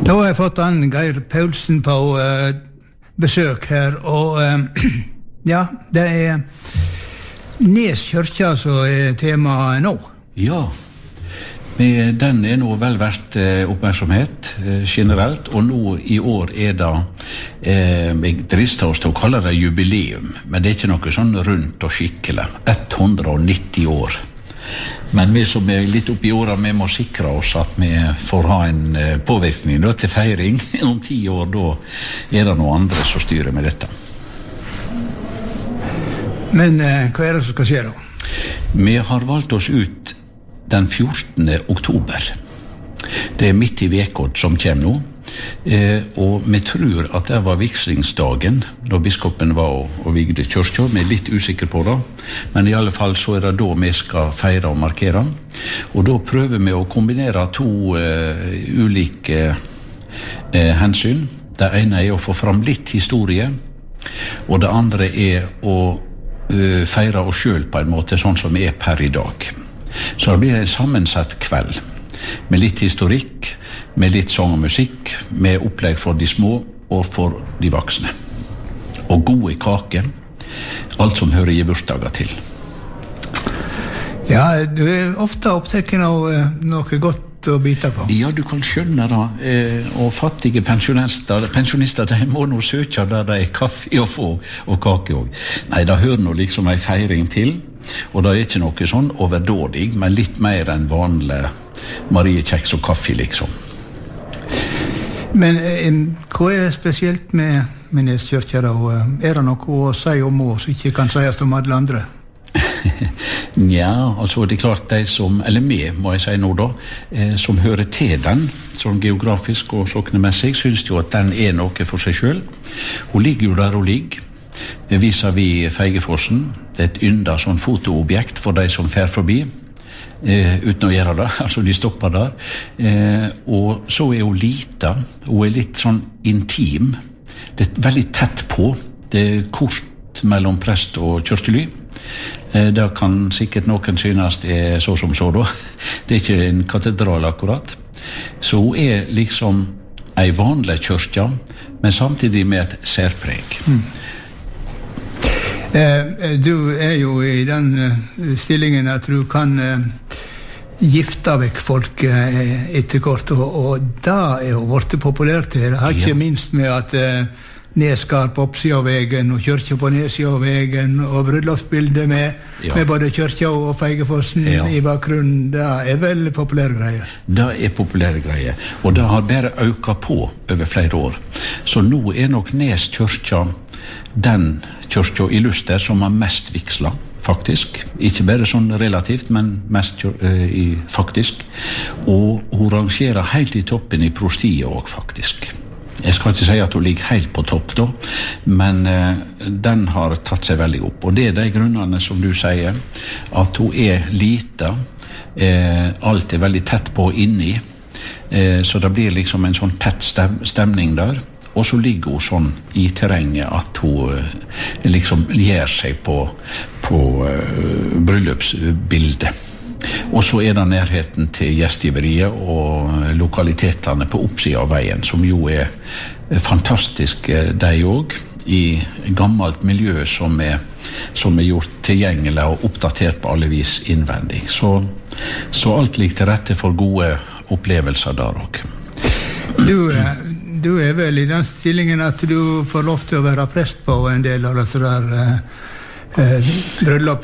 Da har jeg fått Geir Paulsen på besøk her, og ja, det Nes kyrkja som temaet nå. Ja, den nå vel verdt oppmerksomhet generelt, og nå i år det, jeg drister oss til å kalle det jubileum, men det ikke noe sånn rundt og skikkelig, 190 år. Men vi som litt oppe i åra, vi må sikre oss at vi får ha en påvirkning da, til feiring. Om 10 år, da det noen andre som styrer med dette. Men hva det som skal skje da? Vi har valgt oss ut den 14. oktober. Det midt i vekod som kommer nå. Og vi tror at det var vigslingsdagen da biskopen var og vigde kyrkja. Vi litt usikre på det, men i alle fall så det da vi skal feire og markere. Og da prøver vi å kombinere 2 ulike hensyn. Det ene å få fram litt historie, og det andre å feire oss selv på en måte, sånn som vi per i dag. Så det blir en sammensatt kveld med litt historikk, med litt sang og musikk, med opplegg for de små og for de voksne. Og gode kake, alt som hører i bursdager til. Ja, du ofte opptatt av noe godt å bite på. Ja, du kan skjønne det. Og fattige pensjonister, de må nå søke der det kaffe å få, og kake også. Nei, det hører nå liksom en feiring til, og det ikke noe sånn overdådig, men litt mer enn vanlig mariekjeks og kaffe, liksom. Men hva spesielt med Nes kyrkja da? Det noe å si om oss som ikke kan sies om alle andre? Ja, altså det klart de som, eller vi må jeg si nå da, som hører til den, sånn geografisk og soknemessig, synes jo at den noe for seg selv. Hun ligger jo der hun ligger. Det viser vi Feigefossen. Det et ynda sånn fotoobjekt for de som fer forbi. Uten å gjøre det, altså de stopper der. Og så hun lita, hun litt sånn intim. Det veldig tett på. Det kort mellom prest og kyrkjely. Det kan sikkert noen synes så som så da. Det ikke en katedral akkurat. Så hun liksom en vanlig kyrkja, men samtidig med et særpreg. Du jo i den stillingen at du kan gifte vekk folk etterkort, og da jo vært populært her. Har ikke minst med at Neskar på oppsida av vegen og kyrkja på nedsida av vegen og bryllupsbildet med både kyrkja og Feigefossen i bakgrunnen. Det vel populære greier? Det populære greier, og det har bare økt på over flere år. Så nå nok Nes kyrkja den kyrkja i Luster som har mest vigsla, faktisk. Ikke bare sånn relativt, men mest faktisk. Og hun rangerer helt i toppen i prostiet også, faktisk. Jeg skal ikke si at hun ligger helt på topp da, men den har tatt seg veldig opp. Og det de grunnene som du sier, at hun lita, alt veldig tett på inni, så det blir liksom en sånn tett stemning der. Og så ligger hun sånn i terrenget at hun liksom gjør seg på bryllupsbildet. Og så det nærheten til gjestgiveriet og lokalitetene på oppsida av veien, som jo fantastisk, de også, i gammelt miljø som gjort tilgjengelig og oppdatert på alle vis innvendig. Så alt ligger til rette for gode opplevelser der også. Du vel i den stillingen at du får lov til å være prest på en del av disse der bryllup